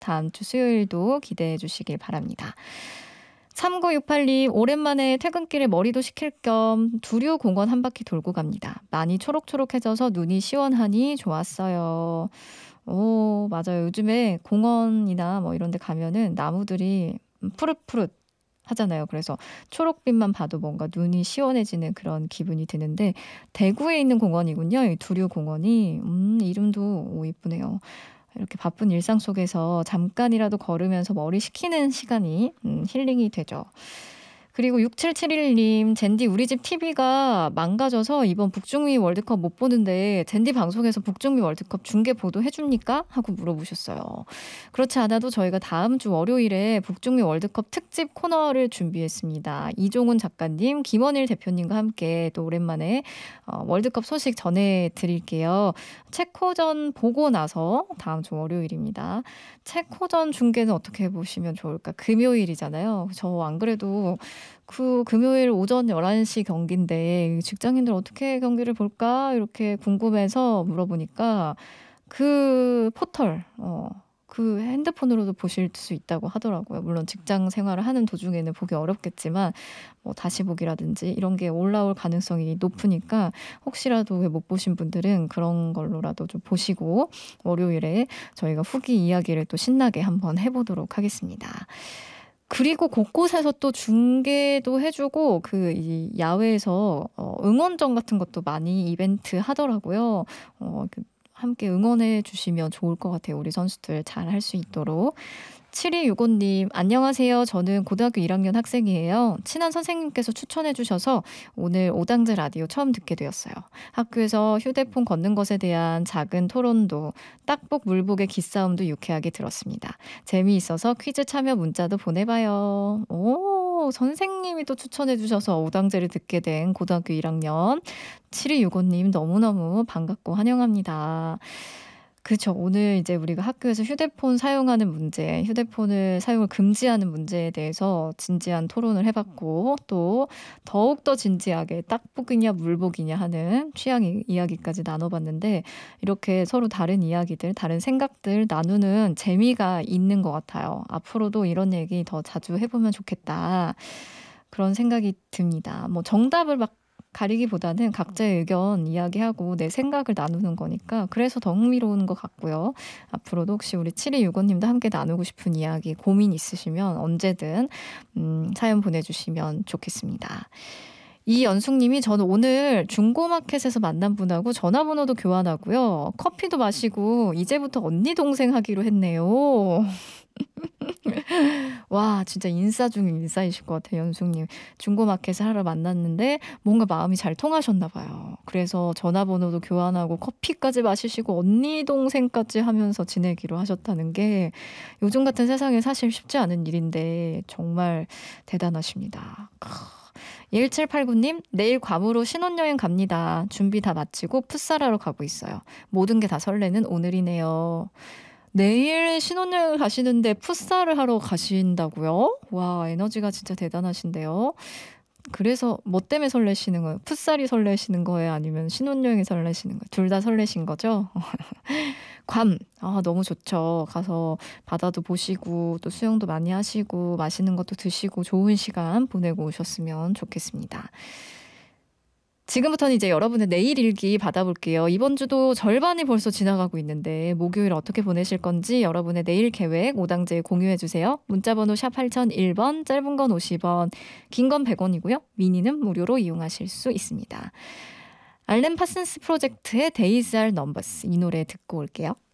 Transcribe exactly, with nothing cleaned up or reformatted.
다음 주 수요일도 기대해 주시길 바랍니다. 삼구육팔 님 오랜만에 퇴근길에 머리도 식힐 겸 두류공원 한 바퀴 돌고 갑니다. 많이 초록초록해져서 눈이 시원하니 좋았어요. 오 맞아요. 요즘에 공원이나 뭐 이런 데 가면은 나무들이 음 푸릇푸릇 하잖아요. 그래서 초록빛만 봐도 뭔가 눈이 시원해지는 그런 기분이 드는데 대구에 있는 공원이군요. 이 두류공원이. 음 이름도 오 이쁘네요. 이렇게 바쁜 일상 속에서 잠깐이라도 걸으면서 머리 식히는 시간이 음 힐링이 되죠. 그리고 육칠칠일 님 젠디 우리 집 티비가 망가져서 이번 북중미 월드컵 못 보는데 젠디 방송에서 북중미 월드컵 중계 보도해 줍니까? 하고 물어보셨어요. 그렇지 않아도 저희가 다음 주 월요일에 북중미 월드컵 특집 코너를 준비했습니다. 이종훈 작가님, 김원일 대표님과 함께 또 오랜만에 어, 월드컵 소식 전해드릴게요. 체코전 보고 나서 다음 주 월요일입니다. 체코전 중계는 어떻게 보시면 좋을까? 금요일이잖아요. 저 안 그래도 그 금요일 오전 열한 시 경기인데 직장인들 어떻게 경기를 볼까? 이렇게 궁금해서 물어보니까 그 포털, 어, 그 핸드폰으로도 보실 수 있다고 하더라고요. 물론 직장 생활을 하는 도중에는 보기 어렵겠지만 뭐 다시 보기라든지 이런 게 올라올 가능성이 높으니까 혹시라도 못 보신 분들은 그런 걸로라도 좀 보시고 월요일에 저희가 후기 이야기를 또 신나게 한번 해보도록 하겠습니다. 그리고 곳곳에서 또 중계도 해주고 그 이 야외에서 어, 응원전 같은 것도 많이 이벤트 하더라고요. 어, 그 함께 응원해 주시면 좋을 것 같아요. 우리 선수들 잘 할 수 있도록. 칠이육오 님 안녕하세요. 저는 고등학교 일 학년 학생이에요. 친한 선생님께서 추천해 주셔서 오늘 오당제 라디오 처음 듣게 되었어요. 학교에서 휴대폰 걷는 것에 대한 작은 토론도 딱복 물복의 기싸움도 유쾌하게 들었습니다. 재미있어서 퀴즈 참여 문자도 보내봐요. 오 선생님이 또 추천해 주셔서 오당제를 듣게 된 고등학교 일 학년 칠이육오 님 너무너무 반갑고 환영합니다. 그쵸. 오늘 이제 우리가 학교에서 휴대폰 사용하는 문제, 휴대폰을 사용을 금지하는 문제에 대해서 진지한 토론을 해봤고, 또 더욱더 진지하게 딱복이냐 물복이냐 하는 취향 이- 이야기까지 나눠봤는데, 이렇게 서로 다른 이야기들, 다른 생각들 나누는 재미가 있는 것 같아요. 앞으로도 이런 얘기 더 자주 해보면 좋겠다. 그런 생각이 듭니다. 뭐 정답을 막 가리기보다는 각자의 의견 이야기하고 내 생각을 나누는 거니까 그래서 더 흥미로운 것 같고요. 앞으로도 혹시 우리 칠이육오 님도 함께 나누고 싶은 이야기, 고민 있으시면 언제든 음, 사연 보내주시면 좋겠습니다. 이연숙님이 저는 오늘 중고마켓에서 만난 분하고 전화번호도 교환하고요. 커피도 마시고 이제부터 언니 동생 하기로 했네요. 와 진짜 인싸 중에 인싸이실 것 같아요. 연숙님. 중고마켓을 하러 만났는데 뭔가 마음이 잘 통하셨나 봐요. 그래서 전화번호도 교환하고 커피까지 마시시고 언니 동생까지 하면서 지내기로 하셨다는 게 요즘 같은 세상에 사실 쉽지 않은 일인데 정말 대단하십니다. 일칠팔구 님 내일 괌으로 신혼여행 갑니다. 준비 다 마치고 풋살하러 가고 있어요. 모든 게 다 설레는 오늘이네요. 내일 신혼여행을 가시는데 풋살을 하러 가신다고요? 와, 에너지가 진짜 대단하신데요. 그래서 뭐 때문에 설레시는 거예요? 풋살이 설레시는 거예요? 아니면 신혼여행이 설레시는 거예요? 둘 다 설레신 거죠? 괌, 아, 너무 좋죠. 가서 바다도 보시고 또 수영도 많이 하시고 맛있는 것도 드시고 좋은 시간 보내고 오셨으면 좋겠습니다. 지금부터는 이제 여러분의 내일 일기 받아볼게요. 이번 주도 절반이 벌써 지나가고 있는데 목요일 어떻게 보내실 건지 여러분의 내일 계획 오당제에 공유해주세요. 문자번호 샵 팔공공일 번, 짧은 건 오십 원, 긴 건 백 원이고요. 미니는 무료로 이용하실 수 있습니다. 알렌 파슨스 프로젝트의 Days Are Numbers 이 노래 듣고 올게요.